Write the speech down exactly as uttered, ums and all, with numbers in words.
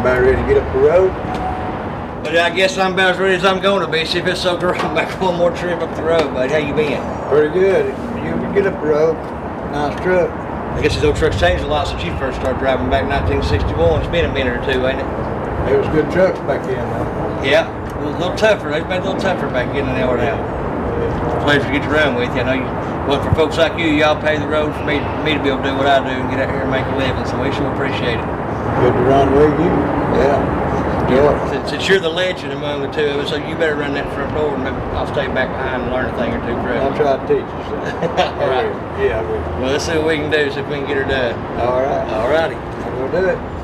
about ready to get up the road? But I guess I'm about as ready as I'm going to be. See if it's so dry, I'm back one more trip up the road, buddy. How you been? Pretty good. You can get up the road. Nice truck. I guess these old trucks changed a lot since you first started driving back in nineteen sixty-one. It's been a minute or two, ain't it? It was good trucks back then, though. Yeah, it was a little tougher. They've been a little tougher back in than they are now. It's a pleasure to get around with you. I know you, well, for folks like you, y'all pay the road for me, me to be able to do what I do and get out here and make a living, so we sure appreciate it. Good to run with you. Yeah. Yeah. Since, since you're the legend among the two of us, so you better run that front door and maybe I'll stay back behind and learn a thing or two from I'll you. try to teach you something. All right. Yeah, I will. Well, let's see what we can do, see if we can get her done. All right. All righty. We'll do it.